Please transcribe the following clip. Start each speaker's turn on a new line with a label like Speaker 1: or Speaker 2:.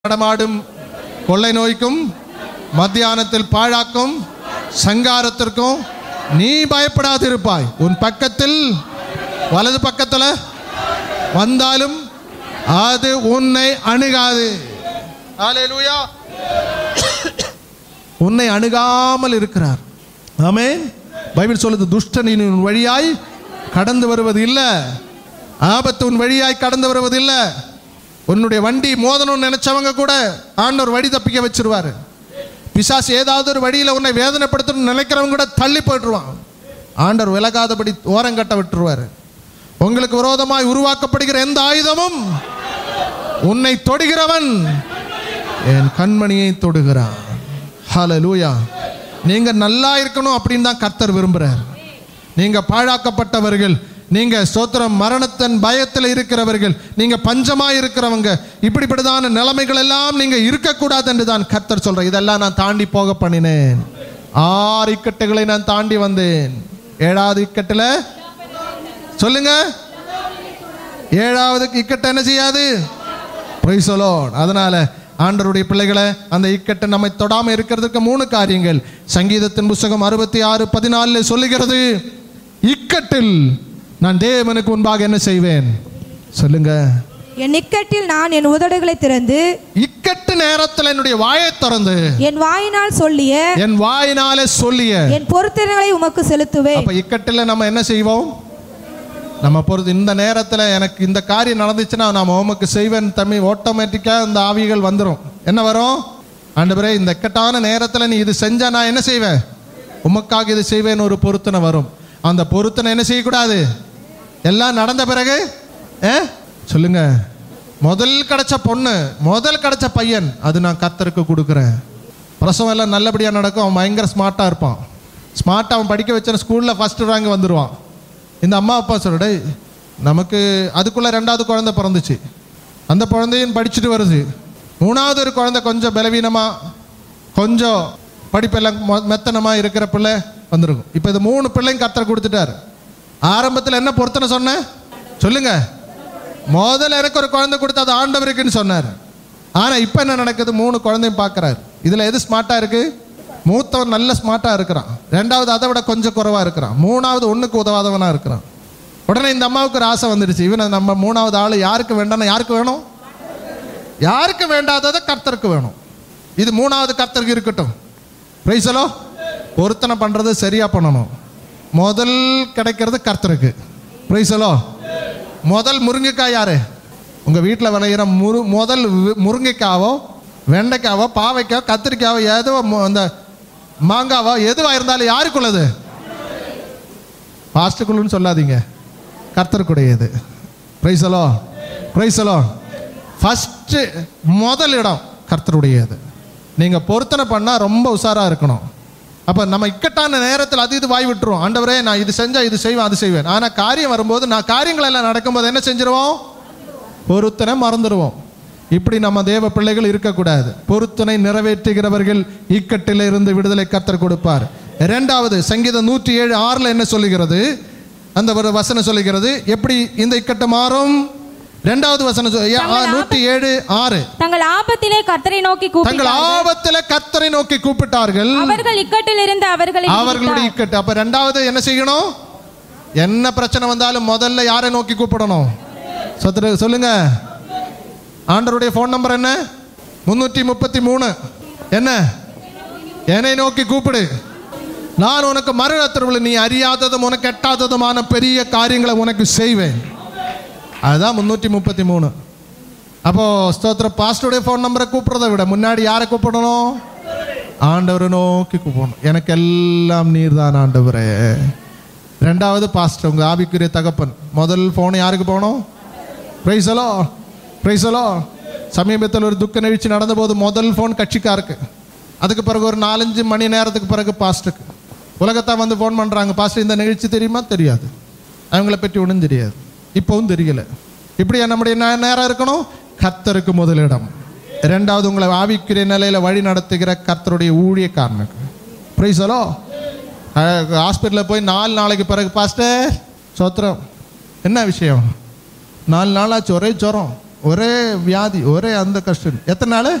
Speaker 1: நடமாடும் கொள்ளை நோய்க்கும் மத்தியானத்தில் பாழாக்கும் சங்காரத்திற்கும் நீ பயப்படாதிருப்பாய். உன் பக்கத்தில் வலது பக்கத்தில் வந்தாலும் அது உன்னை அணுகாது. ஹல்லேலூயா. உன்னை அணுகாமல் இருக்கிறார். ஆமென். பைபிள் சொல்லுது, துஷ்டன் உன் வழியாய் கடந்து வருவது இல்லை, ஆபத்து உன் வழியாய் கடந்து வருவது இல்லை. உன்னுடைய வண்டி மோதணும்னு நினைச்சவங்க கூட ஆண்டவர் வழி தப்பிக்க வச்சிருவாரு. பிசாசு ஏதாவது ஒரு வழியில் உன்னை வேதனைப்படுத்தணும்னு நினைக்கிறவங்க கூட தள்ளி போயிட்டுருவான். ஆண்டவர் விலகாதபடி ஓரங்கட்ட விட்டுருவாரு. உங்களுக்கு விரோதமாய் உருவாக்கப்படுகிற எந்த ஆயுதமும் உன்னை தொடுகிறவன் என் கண்மணியை தொடுகிறான். ஹல்லேலூயா. நீங்க நல்லா இருக்கணும் அப்படின்னு தான் கர்த்தர் விரும்புறார். நீங்க பாழாக்கப்பட்டவர்கள், நீங்க ஸ்தோத்திரம் மரணத்தின் பயத்தில் இருக்கிறவர்கள், நீங்க பஞ்சமாய் இருக்கிறவங்க, இப்படிப்பட்டதான நிலைமைகள் எல்லாம் நீங்க இருக்கக்கூடாது என்று தான் கர்த்தர் சொல்ற. இதெல்லாம் நான் தாண்டி போக பண்ணினேன். 6 இக்கட்டுகளை நான் தாண்டி வந்தேன். 7வது இக்கட்டுல சொல்லுங்க, 7வது இக்கட்டு என்ன செய்யாது? Praise the Lord. அதனால ஆண்டவருடைய பிள்ளைகளை, அந்த இக்கட்டு நம்மை தொடாம இருக்கிறதுக்கு 3 காரியங்கள் சங்கீதத்தின் புத்தகம் 66:14 சொல்லுகிறது. இக்கட்டில் நான் தேவனுக்கு முன்பாக என்ன செய்வேன்? சொல்லுங்க.
Speaker 2: என் இக்கட்டில் நான் என் உதடுகளை திறந்து,
Speaker 1: இக்கட்டு நேரத்தில் என்னுடைய வாயை திறந்து
Speaker 2: என் வாயினாலே சொல்லிய என் பொருத்தனைகளை உமக்கு செலுத்துவேன்.
Speaker 1: அப்ப இக்கட்டில் நம்ம என்ன செய்வோம்? நம்ம பொறுத்து இந்த நேரத்தில் எனக்கு இந்த காரியம் நடந்துச்சுன்னா நாம உமக்கு செய்வேன் தம்பி. ஆட்டோமேட்டிக்கா இந்த ஆவிகள் வந்துடும். என்ன வரும்? ஆண்டவரே, இந்த இக்கட்டான நேரத்தில் நீ இது செஞ்சா நான் என்ன செய்வேன்? உமக்காக இது செய்வேன். ஒரு பொருத்தனை வரும். அந்த பொருத்தனை என்ன செய்யக்கூடாது? எல்லாம் நடந்த பிறகு சொல்லுங்க, முதல் கிடைச்ச பொண்ணு, முதல் கிடைச்ச பையன், அது நான் கர்த்தருக்கு கொடுக்குறேன். பிரசவம் எல்லாம் நல்லபடியாக நடக்கும். அவன் பயங்கர ஸ்மார்ட்டாக இருப்பான். ஸ்மார்ட்டாக அவன் படிக்க வச்ச ஸ்கூலில் ஃபஸ்ட்டு ரேங்க் வந்துடுவான். இந்த அம்மா அப்பா சொல்லிடு, நமக்கு அதுக்குள்ளே 2வது குழந்தை பிறந்துச்சு, அந்த குழந்தையும் படிச்சுட்டு வருது. 3வது ஒரு குழந்தை கொஞ்சம் பலவீனமாக, கொஞ்சம் படிப்பெல்லாம் மெத்தனமாக இருக்கிற பிள்ளை வந்துருக்கும். இப்போ இது 3 பிள்ளையும் கர்த்தர் கொடுத்துட்டார். ஆரம்பத்தில் என்ன பொருத்தனை சொன்னேன்? சொல்லுங்க. முதல்ல எனக்கு ஒரு குழந்தை கொடுத்து அது ஆண்டவருக்குன்னு சொன்னார். ஆனால் இப்போ என்ன நடக்குது? 3 குழந்தையும் பார்க்குறாரு. இதில் எது ஸ்மார்ட்டாக இருக்குது? மூத்தவன் நல்ல ஸ்மார்ட்டாக இருக்கிறான், 2வது அதை விட கொஞ்சம் குறைவாக இருக்கிறான், 3வது ஒன்றுக்கு உதவாதவனாக இருக்கிறான். உடனே இந்த அம்மாவுக்கு ஒரு ஆசை வந்துடுச்சு, இவனை நம்ம 3வது ஆள் யாருக்கு வேண்டாம்னா யாருக்கு வேணும்? யாருக்கு வேண்டாததை கர்த்தருக்கு வேணும். இது 3வது கர்த்தருக்கு இருக்கட்டும். Praise the Lord. பொருத்தனை பண்ணுறது சரியாக பண்ணணும். முதல் கிடைக்கிறது கர்த்தருக்கு. Praise the Lord. முதல் முருங்கைக்காய் யாரு? உங்கள் வீட்டில் விளையிற முதல் முருங்கைக்காவோ வெண்டைக்காவோ பாவைக்காவோ கத்திரிக்காவோ ஏதோ அந்த மாங்காவோ எதுவாக இருந்தாலும் யாருக்குள்ளது? பாஸ்டுக்குள்ளுன்னு சொல்லாதீங்க, கர்த்தருக்குடையது. Praise the Lord. Praise the Lord. First முதல் இடம் கர்த்தருடையது. நீங்கள் பொருத்தனை பண்ணால் ரொம்ப உஷாராக இருக்கணும். அப்போ நம்ம இக்கட்டான நேரத்தில் அது இது வாய் விட்டுருவோம். ஆண்டவரே, நான் இது செஞ்சால் இது செய்வேன், அது செய்வேன். ஆனால் காரியம் வரும்போது, நான் காரியங்கள் எல்லாம் நடக்கும்போது என்ன செஞ்சிருவோம்? பொருத்தனை மறந்துடுவோம். இப்படி நம்ம தேவ பிள்ளைகள் இருக்கக்கூடாது. பொருத்தனை நிறைவேற்றுகிறவர்கள் இக்கட்டில் இருந்து விடுதலை கர்த்தர் கொடுப்பார். 2வது சங்கீதம் 107:6 என்ன சொல்லுகிறது? அந்த ஒரு வசனம் சொல்லுகிறது, எப்படி இந்த இக்கட்டு மாறும்? 2வது வசனம் 107:6.
Speaker 2: தங்கள் ஆபத்திலே கர்த்தரை நோக்கி கூப்பிட்டார்கள், அவர்கள் இக்கட்டில் இருந்து அவர்களுடைய
Speaker 1: இக்கட்டு. அப்ப 2வது என்ன செய்யணும்? என்ன பிரச்சனை வந்தாலும் முதல்ல யாரை நோக்கி கூப்பிடணும்? சொல்லுங்க. ஆண்டவருடைய ஃபோன் நம்பர் என்ன? 333. என்ன? என்னை நோக்கி கூப்பிடு, நான் உனக்கு மறுரத்திரவில் நீ அறியாததும் உனக்கு எட்டாததுமான பெரிய காரியங்களை உனக்கு செய்வேன். அதுதான் 333. அப்போ ஸ்தோத்திர பாஸ்டருடைய ஃபோன் நம்பரை கூப்பிடுறத விட முன்னாடி யாரை கூப்பிடணும்? ஆண்டவரை நோக்கி கூப்பிடணும். எனக்கு எல்லாம் நீர் தான் ஆண்டவரே. 2வது பாஸ்டர், உங்க ஆவிக்குரிய தகப்பன். முதல் ஃபோன் யாருக்கு போகணும்? Praise the Lord. Praise the Lord. சமீபத்தில் ஒரு துக்க நிகழ்ச்சி நடந்தபோது முதல் ஃபோன் கட்சிக்காருக்கு. அதுக்கு பிறகு ஒரு 4-5 மணி நேரத்துக்கு பிறகு பாஸ்டருக்கு. உலகத்தான் வந்து ஃபோன் பண்ணுறாங்க, பாஸ்டர் இந்த நிகழ்ச்சி தெரியுமா? தெரியாது. அவங்கள பற்றி ஒன்றும் தெரியாது, இப்போவும் தெரியல. இப்படி நம்முடைய நேரம் இருக்கணும். கர்த்தருக்கு முதலிடம். 2வது உங்களை ஆவிக்குரிய நிலையில் வழி நடத்துகிற கர்த்தருடைய ஊழியக்காரனுக்கு. Praise the Lord. ஹாஸ்பிட்டலில் போய் 4 நாளைக்கு பிறகு பாஸ்டர் சோத்திரம் என்ன விஷயம்? 4 நாளாச்சு ஒரே ஜுரம். ஒரே வியாதி, ஒரே அந்த கஷ்டம். எத்தனை நாள்?